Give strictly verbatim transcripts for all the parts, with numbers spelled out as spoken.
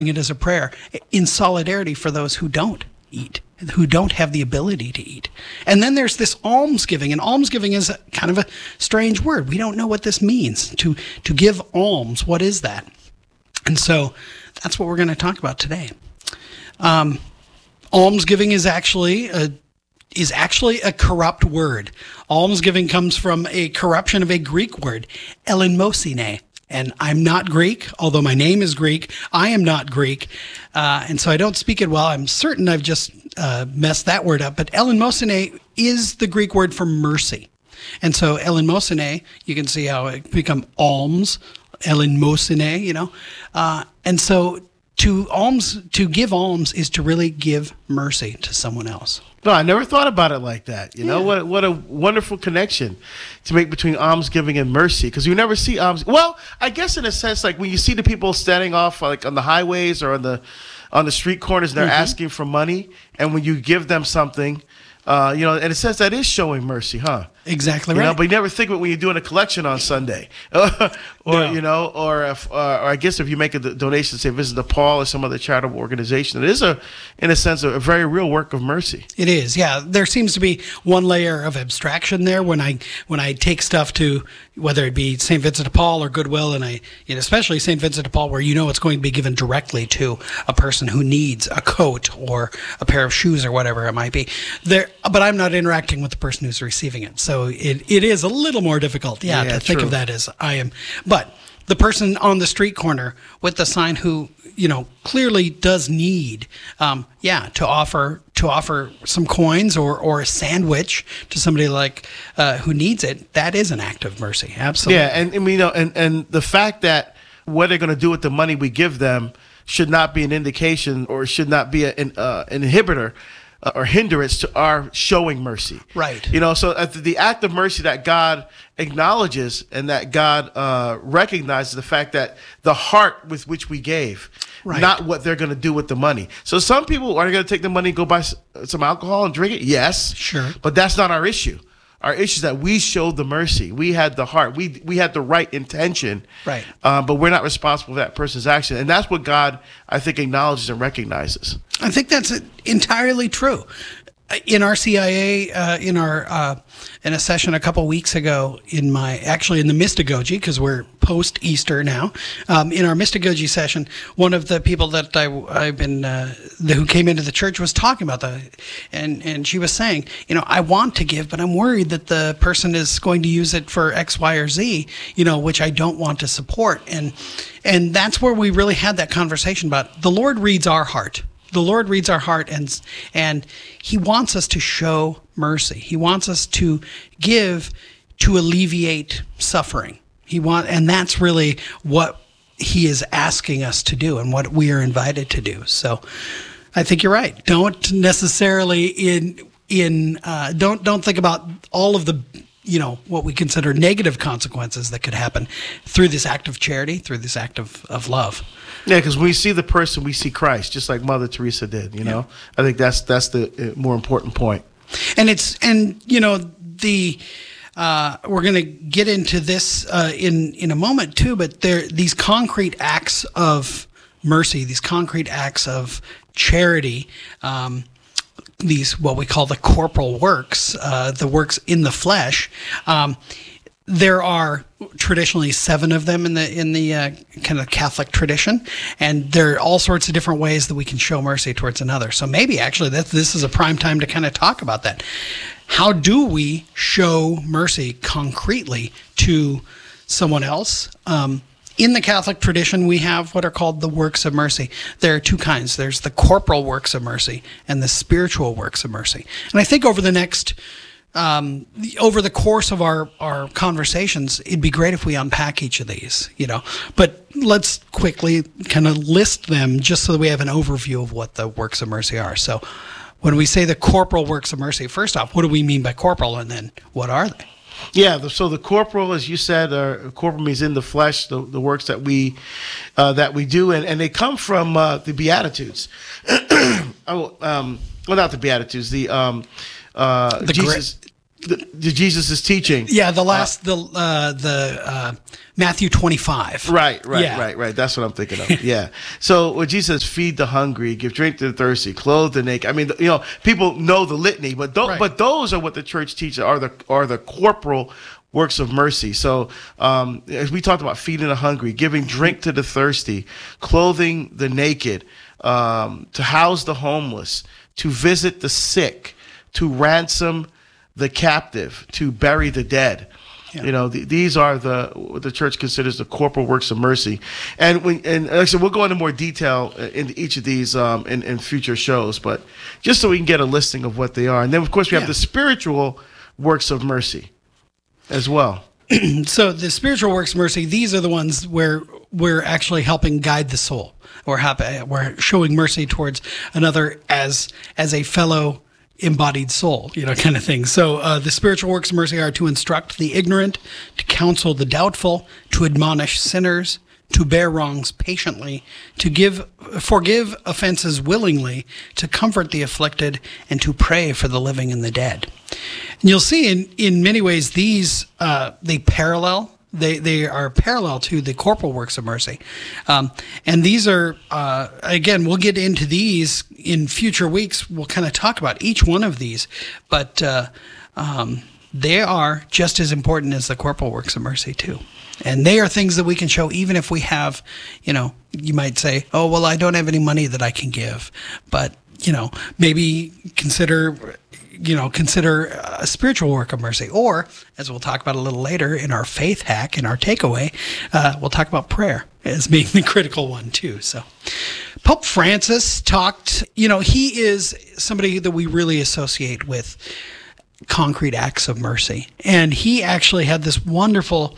it as a prayer in solidarity for those who don't eat, who don't have the ability to eat. And then there's this almsgiving, and almsgiving is a, kind of a strange word. We don't know what this means, to to give alms. What is that? And so that's what we're going to talk about today. Um, almsgiving is actually a is actually a corrupt word. Almsgiving comes from a corruption of a Greek word, elenmosine. And I'm not Greek, although my name is Greek. I am not Greek, uh, and so I don't speak it well. I'm certain I've just uh, messed that word up. But elenmosine is the Greek word for mercy. And so elenmosine, you can see how it become alms, elenmosine, you know. Uh, and so to alms, to give alms is to really give mercy to someone else. No, I never thought about it like that. You know, Yeah. what what a wonderful connection to make between almsgiving and mercy, because you never see alms. Well, I guess in a sense, like when you see the people standing off like on the highways or on the on the street corners, and they're Mm-hmm. asking for money, and when you give them something, uh, you know, in a sense that is showing mercy, huh? Exactly You right. know, but you never think of it when you're doing a collection on Sunday, or No. you know, or if, uh, or I guess if you make a do- donation, say visit the Paul or some other charitable organization, it is a, in a sense, a, a very real work of mercy. It is, yeah. There seems to be one layer of abstraction there when I when I take stuff to, whether it be Saint Vincent de Paul or Goodwill, and I, and especially Saint Vincent de Paul, where you know it's going to be given directly to a person who needs a coat or a pair of shoes or whatever it might be. There, but I'm not interacting with the person who's receiving it, so it, it is a little more difficult, yeah, Yeah, to think true. of that as I am. But the person on the street corner with the sign who, you know, clearly does need, um, yeah, to offer to offer some coins or, or a sandwich to somebody like uh, who needs it, that is an act of mercy. Absolutely. Yeah, and, and you know, and, and the fact that what they're going to do with the money we give them should not be an indication or should not be a, an, uh, an inhibitor uh, or hindrance to our showing mercy. Right. You know, so uh, the act of mercy that God acknowledges and that God uh, recognizes the fact that the heart with which we gave, Right. not what they're going to do with the money. So some people are going to take the money and go buy s- some alcohol and drink it. Yes. Sure. But that's not our issue. Our issue is that we showed the mercy. We had the heart. We we had the right intention. Right. Uh, but we're not responsible for that person's action. And that's what God, I think, acknowledges and recognizes. I think that's entirely true. In our C I A, uh, in our uh, in a session a couple weeks ago, in my actually in the Mystagogy, because we're post Easter now, um, in our Mystagogy session, one of the people that I, I've been uh, the, who came into the church was talking about that, and and she was saying, you know, I want to give, but I'm worried that the person is going to use it for X, Y, or Z, you know, which I don't want to support, and and that's where we really had that conversation about the Lord reads our heart. The Lord reads our heart, and and He wants us to show mercy. He wants us to give to alleviate suffering. He want, and that's really what He is asking us to do, and what we are invited to do. So, I think you're right. Don't necessarily in in uh, don't don't think about all of the, you know, what we consider negative consequences that could happen through this act of charity, through this act of, of love. Yeah, because when we see the person, we see Christ, just like Mother Teresa did. You know, I think that's that's the uh, more important point. And it's and you know the uh, we're going to get into this uh, in in a moment too. But there these concrete acts of mercy, these concrete acts of charity. Um, these what we call the corporal works, uh, the works in the flesh. Um, there are traditionally seven of them in the in the uh, kind of Catholic tradition, and there are all sorts of different ways that we can show mercy towards another. So maybe actually that this is a prime time to kind of talk about that. How do we show mercy concretely to someone else? Um, In the Catholic tradition, we have what are called the works of mercy. There are two kinds. There's the corporal works of mercy and the spiritual works of mercy. And I think over the next, um, over the course of our, our conversations, it'd be great if we unpack each of these, you know. But let's quickly kind of list them just so that we have an overview of what the works of mercy are. So when we say the corporal works of mercy, first off, what do we mean by corporal, and then what are they? Yeah, the, so the corporal, as you said, uh, corporal means in the flesh, the, the works that we uh, that we do, and, and they come from uh, the Beatitudes. oh, um, well, not the Beatitudes, the um, uh, The Jesus. gra- the, the Jesus' teaching. Yeah, the last uh, the uh, the uh, Matthew twenty-five. Right, right, yeah. right, right. That's what I'm thinking of. Yeah. So when Jesus says, "Feed the hungry, give drink to the thirsty, clothe the naked," I mean, you know, people know the litany, but th- Right. but those are what the church teaches are the are the corporal works of mercy. So um, as we talked about, feeding the hungry, giving drink to the thirsty, clothing the naked, um, to house the homeless, to visit the sick, to ransom the captive, to bury the dead. Yeah. You know, th- these are the what the church considers the corporal works of mercy. And when and like I said, we'll go into more detail into each of these um, in, in future shows, but just so we can get a listing of what they are. And then, of course, we have Yeah. the spiritual works of mercy as well. So the spiritual works of mercy, these are the ones where we're actually helping guide the soul, or hap- we're showing mercy towards another as as a fellow embodied soul, you know, kind of thing. So uh, the spiritual works of mercy are to instruct the ignorant, to counsel the doubtful, to admonish sinners, to bear wrongs patiently, to give forgive offenses willingly, to comfort the afflicted, and to pray for the living and the dead. And you'll see in, in many ways these uh, they parallel. They they are parallel to the corporal works of mercy, um, and these are uh, again we'll get into these in future weeks. We'll kind of talk about each one of these, but uh, um, they are just as important as the corporal works of mercy too. And they are things that we can show even if we have, you know, you might say, oh, well, I don't have any money that I can give. But, you know, maybe consider, you know, consider a spiritual work of mercy. Or, as we'll talk about a little later in our faith hack, in our takeaway, uh, we'll talk about prayer as being the critical one too. So Pope Francis talked, you know, he is somebody that we really associate with concrete acts of mercy. And he actually had this wonderful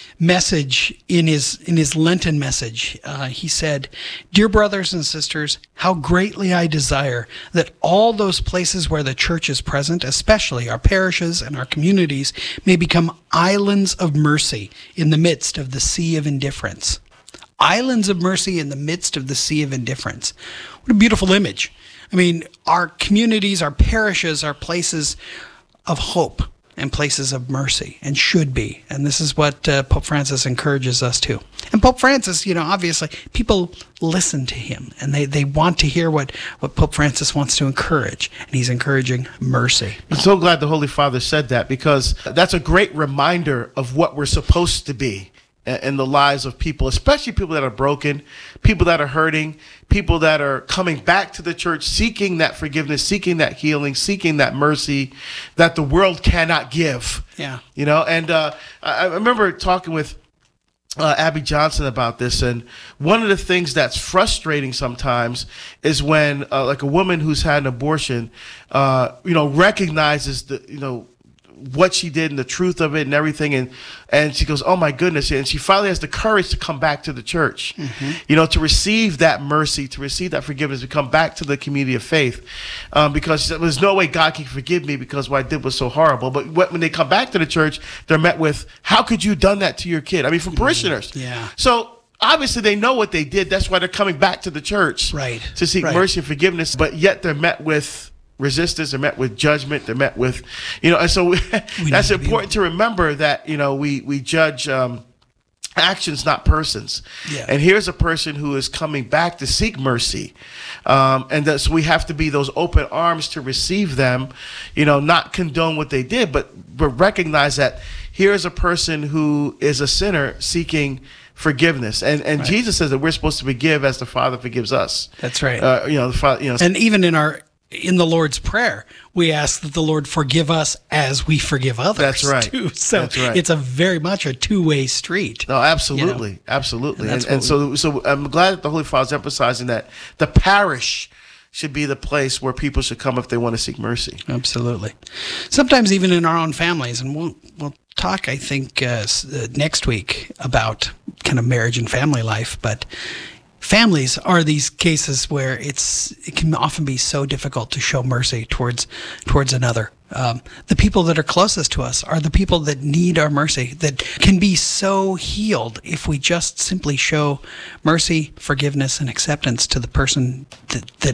message in his in his Lenten message. Uh, he said, "Dear brothers and sisters, how greatly I desire that all those places where the church is present, especially our parishes and our communities, may become islands of mercy in the midst of the sea of indifference." Islands of mercy in the midst of the sea of indifference. What a beautiful image. I mean, our communities, our parishes are places of hope and places of mercy, and should be. And this is what uh, Pope Francis encourages us to. And Pope Francis, you know, obviously, people listen to him, and they, they want to hear what, what Pope Francis wants to encourage, and he's encouraging mercy. I'm so glad the Holy Father said that, because that's a great reminder of what we're supposed to be in the lives of people, especially people that are broken, people that are hurting, people that are coming back to the church, seeking that forgiveness, seeking that healing, seeking that mercy that the world cannot give. Yeah. You know, and uh, I remember talking with uh, Abby Johnson about this, and one of the things that's frustrating sometimes is when, uh, like, a woman who's had an abortion, uh, you know, recognizes the, you know, what she did and the truth of it and everything, and and she goes, oh my goodness, and she finally has the courage to come back to the church, mm-hmm. you know, to receive that mercy, to receive that forgiveness, to come back to the community of faith, um, because she said, there's no way God can forgive me because what I did was so horrible. But when they come back to the church, they're met with, how could you have done that to your kid? I mean, from parishioners. Yeah. So obviously they know what they did. That's why they're coming back to the church, right, to seek right. mercy and forgiveness, but yet they're met with resistance, they're met with judgment, they're met with, you know, and so we, that's important to remember that, you know, we, we judge um, actions, not persons. Yeah. And here's a person who is coming back to seek mercy. Um, and that, so we have to be those open arms to receive them, you know, not condone what they did, but, but recognize that here's a person who is a sinner seeking forgiveness. And and right. Jesus says that we're supposed to forgive as the Father forgives us. That's right. Uh, you know, the Father, you know, and even in our in the Lord's Prayer, we ask that the Lord forgive us as we forgive others. That's right. Too. So That's right. It's a very much a two-way street. No, absolutely, you know? absolutely. And, and, and so, so I'm glad that the Holy Father is emphasizing that the parish should be the place where people should come if they want to seek mercy. Absolutely. Sometimes even in our own families, and we'll we'll talk, I think, uh, next week about kind of marriage and family life, but families are these cases where it's it can often be so difficult to show mercy towards towards another. Um, the people that are closest to us are the people that need our mercy, that can be so healed if we just simply show mercy, forgiveness, and acceptance to the person that, that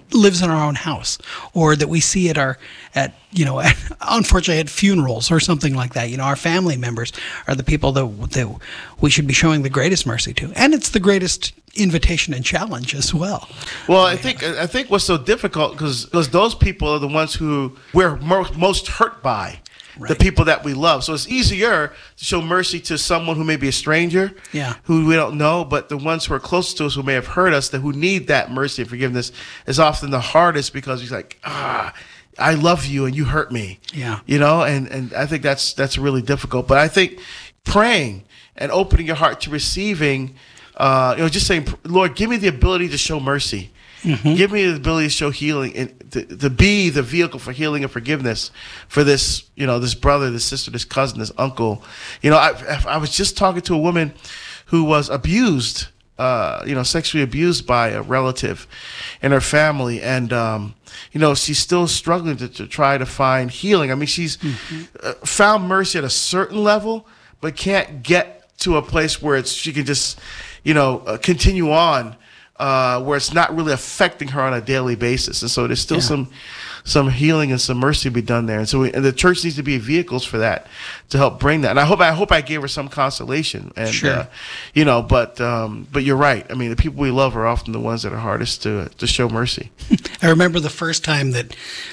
lives in our own house, or that we see at our at you know at, unfortunately at funerals or something like that. You know, our family members are the people that that we should be showing the greatest mercy to, and it's the greatest invitation and challenge as well. Well, I think I think what's so difficult because because those people are the ones who we're most, most hurt by. Right. The people that we love. So it's easier to show mercy to someone who may be a stranger, yeah. who we don't know, but the ones who are close to us who may have hurt us, that who need that mercy and forgiveness is often the hardest because he's like, ah, I love you and you hurt me. Yeah. You know, and, and I think that's that's really difficult. But I think praying and opening your heart to receiving, uh, you know, just saying, Lord, give me the ability to show mercy. Mm-hmm. Give me the ability to show healing and to, to be the vehicle for healing and forgiveness for this, you know, this brother, this sister, this cousin, this uncle. You know, I, I was just talking to a woman who was abused, uh, you know, sexually abused by a relative in her family. And, um, you know, she's still struggling to, to try to find healing. I mean, she's mm-hmm. uh, found mercy at a certain level, but can't get to a place where it's she can just, you know, uh, continue on. Uh, where it's not really affecting her on a daily basis, and so there's still yeah. some some healing and some mercy to be done there, and so we, and the church needs to be vehicles for that to help bring that. And I hope I hope I gave her some consolation, and sure. uh, you know, but um, but you're right. I mean, the people we love are often the ones that are hardest to to show mercy. I remember the first time that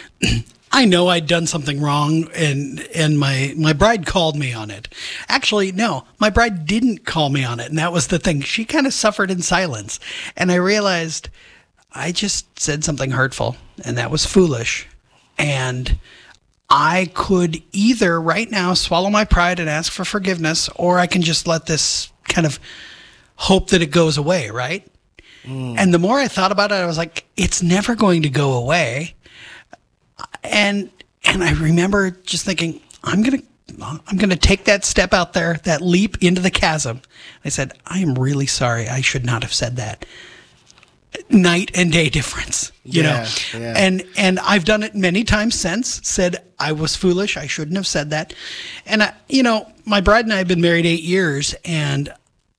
I know I'd done something wrong, and and my, my bride called me on it. Actually, no, my bride didn't call me on it, and that was the thing. She kind of suffered in silence, and I realized I just said something hurtful, and that was foolish. And I could either right now swallow my pride and ask for forgiveness, or I can just let this kind of hope that it goes away, right? Mm. And the more I thought about it, I was like, it's never going to go away. And and I remember just thinking, I'm gonna I'm gonna take that step out there, that leap into the chasm. I said, I am really sorry. I should not have said that. Night and day difference, you yeah, know. Yeah. And and I've done it many times since. Said I was foolish. I shouldn't have said that. And I, you know, my bride and I have been married eight years, and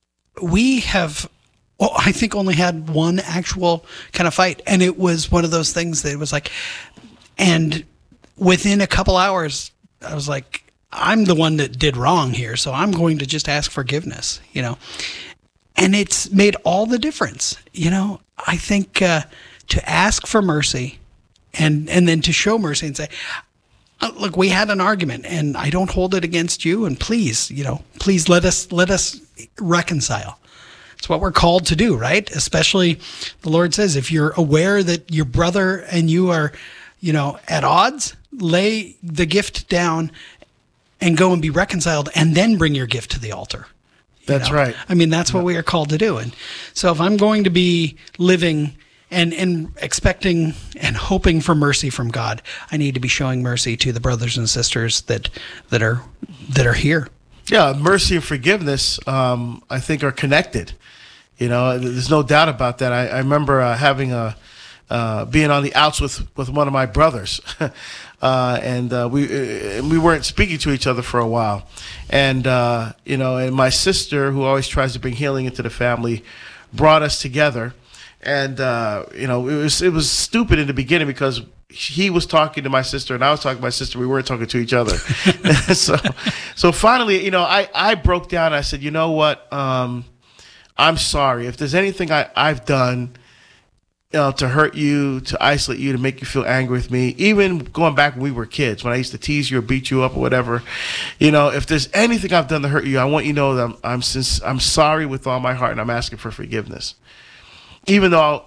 we have. Well, I think only had one actual kind of fight, and it was one of those things that it was like. And within a couple hours, I was like, I'm the one that did wrong here, so I'm going to just ask forgiveness, you know. And it's made all the difference, you know. I think uh, to ask for mercy and, and then to show mercy and say, look, we had an argument, and I don't hold it against you, and please, you know, please let us let us reconcile. It's what we're called to do, right? Especially the Lord says, if you're aware that your brother and you are, you know, at odds, lay the gift down and go and be reconciled, and then bring your gift to the altar. That's know? right. I mean, that's what we are called to do. And so if I'm going to be living and, and expecting and hoping for mercy from God, I need to be showing mercy to the brothers and sisters that that are that are here. Yeah, mercy and forgiveness, um, I think, are connected. You know, there's no doubt about that. I, I remember uh, having a Uh, being on the outs with, with one of my brothers, uh, and uh, we uh, we weren't speaking to each other for a while, and uh, you know, and my sister, who always tries to bring healing into the family, brought us together, and uh, you know, it was it was stupid in the beginning because he was talking to my sister and I was talking to my sister. We weren't talking to each other, so so finally, you know, I I broke down. And I said, you know what, um, I'm sorry if there's anything I I've done. You know, to hurt you, to isolate you, to make you feel angry with me, even going back when we were kids, when I used to tease you or beat you up or whatever, you know, if there's anything I've done to hurt you, I want you to know that I'm I'm, since, I'm sorry with all my heart, and I'm asking for forgiveness. Even though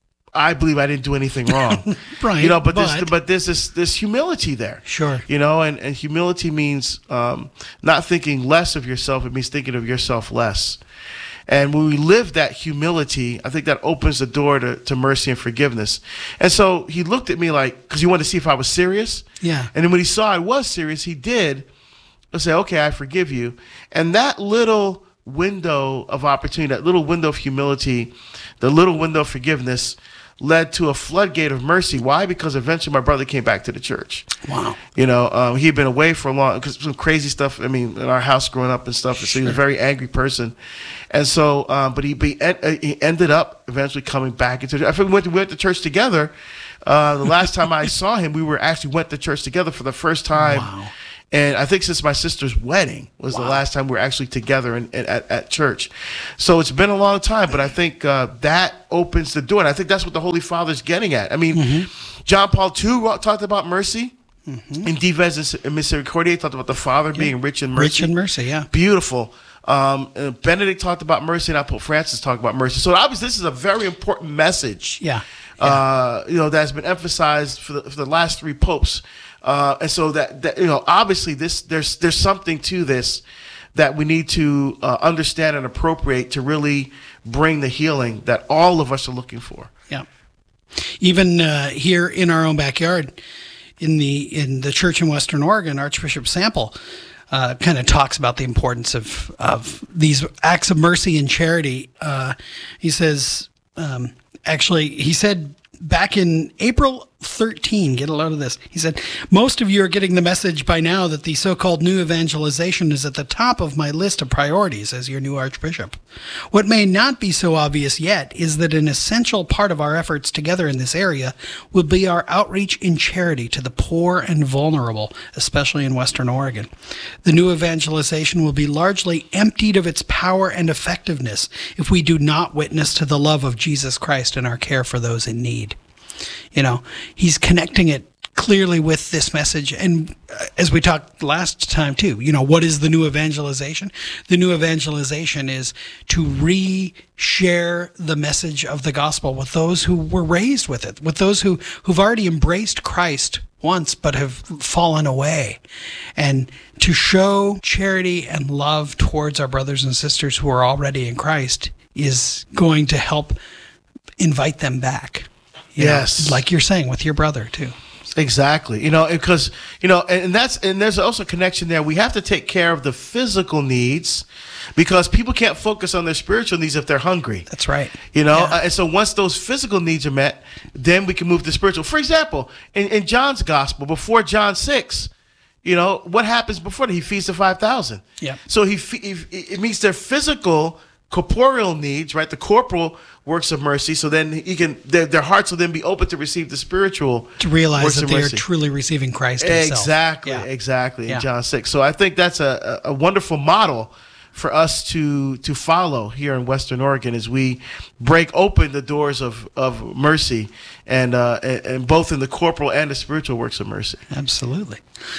I believe I didn't do anything wrong. Right. You know, but, but there's but there's this this humility there. Sure. You know, and, and humility means um, not thinking less of yourself, it means thinking of yourself less. And when we live that humility, I think that opens the door to, to mercy and forgiveness. And so he looked at me like, because he wanted to see if I was serious. Yeah. And then when he saw I was serious, he did say, okay, I forgive you. And that little window of opportunity, that little window of humility, the little window of forgiveness led to a floodgate of mercy. Why? Because eventually my brother came back to the church. Wow. You know, um, he'd been away for a long, because some crazy stuff, I mean, in our house growing up and stuff. So he was a very angry person. And so, um, but he, he, he ended up eventually coming back into, I think we went to, we went to church together. Uh, the last time I saw him, we were actually went to church together for the first time. Wow. And I think since my sister's wedding was wow. the last time we were actually together in, in, at, at church. So it's been a long time, but I think uh, that opens the door. And I think that's what the Holy Father's getting at. I mean, mm-hmm. John Paul the Second talked about mercy. Mm-hmm. In Divines Misericordiae, talked about the Father yeah. being rich in mercy. Rich in mercy, yeah. Beautiful. Um, Benedict talked about mercy, and Pope Francis talked about mercy. So obviously this is a very important message. Yeah. yeah. Uh, you know, that's been emphasized for the, for the last three popes. Uh, and so that, that, you know, obviously this, there's, there's something to this that we need to uh, understand and appropriate to really bring the healing that all of us are looking for. Yeah. Even uh, here in our own backyard, in the, in the church in Western Oregon, Archbishop Sample uh, kind of talks about the importance of, of these acts of mercy and charity. Uh, he says, um, actually, he said back in April thirteen, get a load of this. He said, most of you are getting the message by now that the so-called new evangelization is at the top of my list of priorities as your new archbishop. What may not be so obvious yet is that an essential part of our efforts together in this area will be our outreach in charity to the poor and vulnerable, especially in Western Oregon. The new evangelization will be largely emptied of its power and effectiveness if we do not witness to the love of Jesus Christ in our care for those in need. You know, he's connecting it clearly with this message. And uh, as we talked last time too, you know, what is the new evangelization? The new evangelization is to re-share the message of the gospel with those who were raised with it, with those who, who've already embraced Christ once but have fallen away. And to show charity and love towards our brothers and sisters who are already in Christ is going to help invite them back. You yes. know, like you're saying with your brother too. Exactly. You know, because, you know, and that's, and there's also a connection there. We have to take care of the physical needs because people can't focus on their spiritual needs if they're hungry. That's right. You know, yeah. uh, and so once those physical needs are met, then we can move to spiritual. For example, in, in John's gospel, before John six, you know, what happens before that? He feeds the five thousand. Yeah. So he, he, it meets their physical, corporeal needs, right? The corporal works of mercy. So then he can, their, their hearts will then be open to receive the spiritual, to realize works that of they mercy. are truly receiving Christ himself. Exactly, yeah. exactly. Yeah. In John six. So I think that's a, a wonderful model for us to to follow here in Western Oregon as we break open the doors of, of mercy and, uh, and, and both in the corporal and the spiritual works of mercy. Absolutely.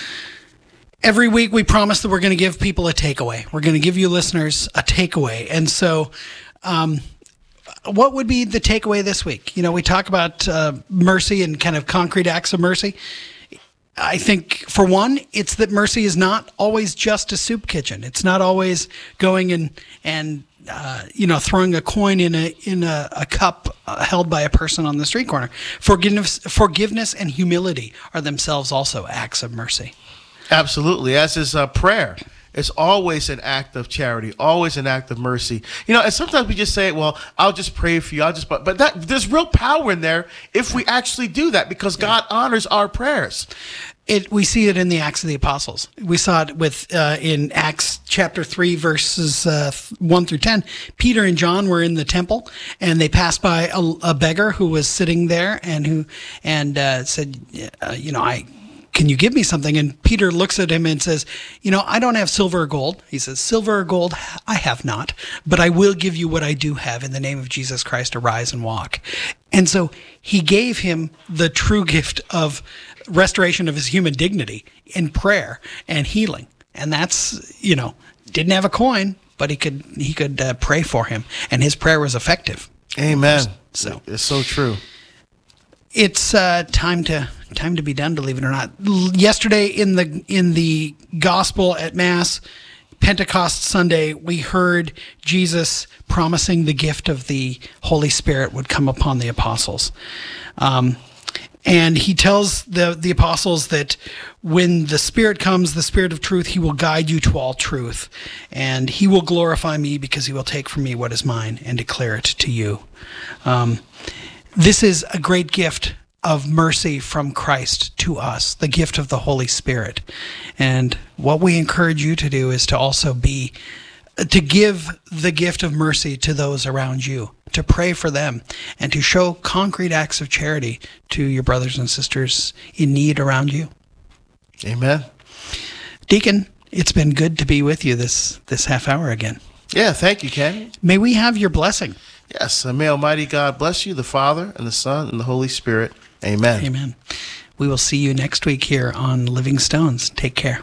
Every week we promise that we're going to give people a takeaway. We're going to give you listeners a takeaway. And so um, what would be the takeaway this week? You know, we talk about uh, mercy and kind of concrete acts of mercy. I think, for one, it's that mercy is not always just a soup kitchen. It's not always going and, and uh, you know, throwing a coin in a in a, a cup uh, held by a person on the street corner. Forgiveness, forgiveness and humility are themselves also acts of mercy. Absolutely. As is uh, prayer. It's always an act of charity, always an act of mercy. You know, and sometimes we just say, well, I'll just pray for you. I'll just, but, but that there's real power in there if we actually do that because yeah. God honors our prayers. It, we see it in the Acts of the Apostles. We saw it with uh, in Acts chapter three, verses uh, one through ten. Peter and John were in the temple, and they passed by a, a beggar who was sitting there, and who and uh, said, uh, "You know, I." Can you give me something? And Peter looks at him and says, you know, I don't have silver or gold. He says, silver or gold, I have not, but I will give you what I do have. In the name of Jesus Christ, arise and walk. And so he gave him the true gift of restoration of his human dignity in prayer and healing. And that's, you know, didn't have a coin, but he could, he could uh, pray for him. And his prayer was effective. Amen. So it's so true. It's uh, time to time to be done, believe it or not. L- yesterday in the in the gospel at Mass, Pentecost Sunday, we heard Jesus promising the gift of the Holy Spirit would come upon the apostles. Um, and he tells the, the apostles that when the Spirit comes, the Spirit of truth, he will guide you to all truth. And he will glorify me because he will take from me what is mine and declare it to you. Um This is a great gift of mercy from Christ to us, the gift of the Holy Spirit. And what we encourage you to do is to also be, to give the gift of mercy to those around you, to pray for them, and to show concrete acts of charity to your brothers and sisters in need around you. Amen. Deacon, it's been good to be with you this, this half hour again. Yeah, thank you, Ken. May we have your blessing. Yes, and may Almighty God bless you, the Father, and the Son, and the Holy Spirit. Amen. Amen. We will see you next week here on Living Stones. Take care.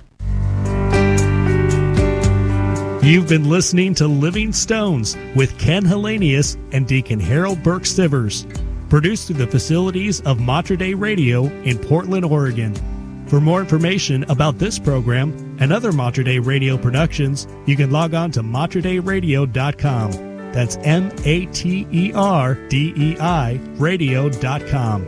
You've been listening to Living Stones with Ken Hellenius and Deacon Harold Burke Sivers, produced through the facilities of Mater Dei Radio in Portland, Oregon. For more information about this program and other Mater Dei Radio productions, you can log on to mater dei radio dot com. That's M A T E R D E I radio dot com.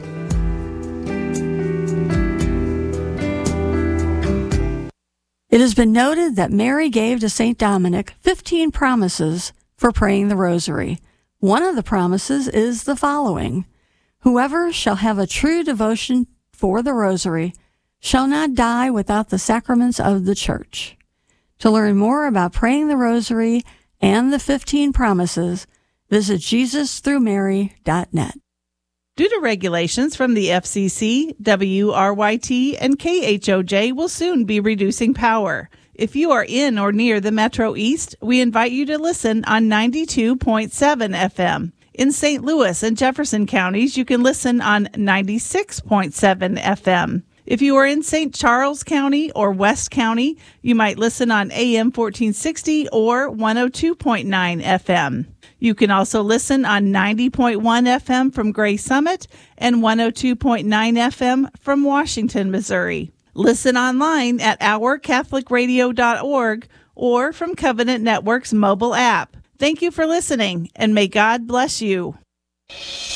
It has been noted that Mary gave to Saint Dominic fifteen promises for praying the rosary. One of the promises is the following: whoever shall have a true devotion for the rosary shall not die without the sacraments of the Church. To learn more about praying the rosary and the fifteen promises, visit jesus through mary dot net. Due to regulations from the F C C, W R Y T, and K H O J will soon be reducing power. If you are in or near the Metro East, we invite you to listen on ninety-two point seven F M. In Saint Louis and Jefferson counties, you can listen on ninety-six point seven F M. If you are in Saint Charles County or West County, you might listen on A M fourteen sixty or one oh two point nine F M. You can also listen on ninety point one F M from Gray Summit and one oh two point nine F M from Washington, Missouri. Listen online at our catholic radio dot org or from Covenant Network's mobile app. Thank you for listening, and may God bless you.